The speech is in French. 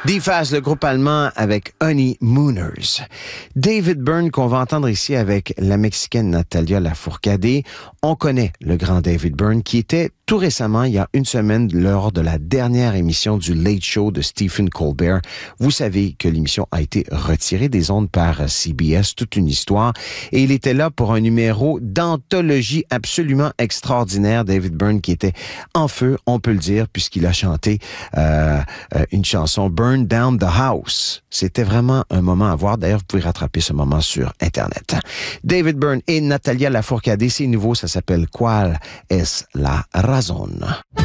D-Fast, le groupe allemand avec Honeymooners. David Byrne, qu'on va entendre ici avec la Mexicaine Natalia Lafourcade. On connaît le grand David Byrne qui était tout récemment, il y a une semaine, lors de la dernière émission du Late Show de Stephen Colbert. Vous savez que l'émission a été retirée des ondes par CBS, toute une histoire. Et il était là pour un numéro d'anthologie absolument extraordinaire. David Byrne qui était en feu, on peut le dire, puisqu'il a chanté une chanson, Burn Down the House. C'était vraiment un moment à voir. D'ailleurs, vous pouvez rattraper ce moment sur Internet. David Byrne et Natalia Lafourcade, c'est nouveau, ça s'appelle Qual es la razón?